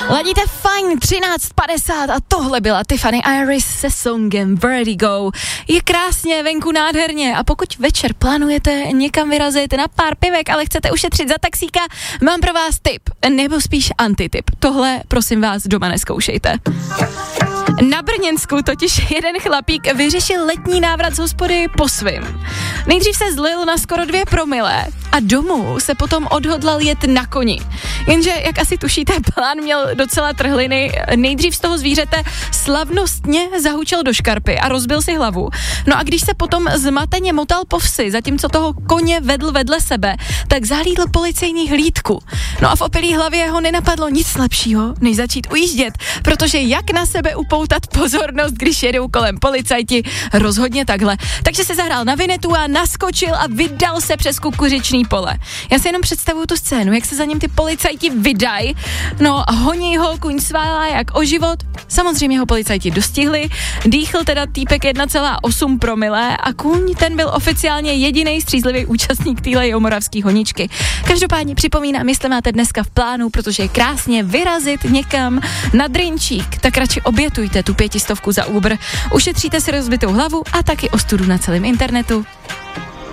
Ladíte fajn, 13:50 a tohle byla Tiffany Iris se songem Vertigo. Je krásně, venku nádherně a pokud večer plánujete někam vyrazit na pár pivek, ale chcete ušetřit za taxíka, mám pro vás tip, nebo spíš antitip. Tohle, prosím vás, doma nezkoušejte. Na Brněnsku totiž jeden chlapík vyřešil letní návrat z hospody po svým. Nejdřív se zlil na skoro 2 promile a domů se potom odhodlal jet na koni. Jenže, jak asi tušíte, plán měl docela trhliny. Nejdřív z toho zvířete slavnostně zahučel do škarpy a rozbil si hlavu. No a když se potom zmateně motal po vsi, zatímco toho koně vedl vedle sebe, tak zahlídl policejní hlídku. No a v opilý hlavě ho nenapadlo nic lepšího, než začít ujíždět, protože jak na sebe upoutat pozornost, když jedou kolem policajti, rozhodně takhle. Takže se zahrál na vinetu a naskočil a vydal se přes kukuřičný pole. Já si jenom představuju tu scénu, jak se za ním ty policajti vydají, no a honí ho, kuň sválá jak o život. Samozřejmě ho policajti dostihli, dýchl teda týpek 1,8 promile a kuň ten byl oficiálně jediný střízlivý účastník téhle jihomoravský honičky. Každopádně připomínám, jestli máte dneska v plánu, protože je krásně vyrazit někam na drinčík, tak radši obětujte tu 500 za Uber. Ušetříte si rozbitou hlavu a taky ostudu na celém internetu.